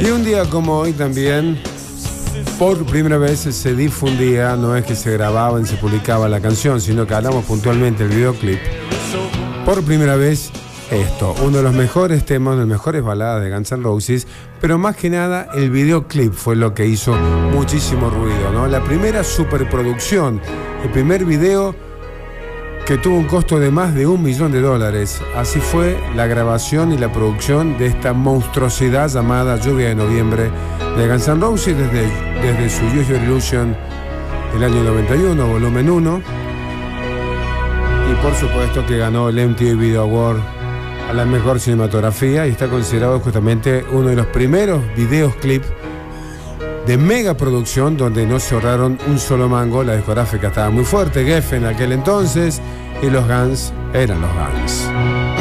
Y un día como hoy también, por primera vez se difundía, no es que se grababa y se publicaba la canción, sino que hablamos puntualmente del videoclip. Por primera vez esto, uno de los mejores temas, de las mejores baladas de Guns N' Roses, pero más que nada el videoclip fue lo que hizo muchísimo ruido, ¿no? La primera superproducción, el primer video que tuvo un costo de más de $1 millón. Así fue la grabación y la producción de esta monstruosidad llamada Lluvia de Noviembre de Guns N' Roses desde su Use Your Illusion del año 91, volumen 1. Y por supuesto que ganó el MTV Video Award a la mejor cinematografía y está considerado justamente uno de los primeros videos clip de mega producción donde no se ahorraron un solo mango. La discográfica estaba muy fuerte, Geffen en aquel entonces, y los Guns eran los Guns.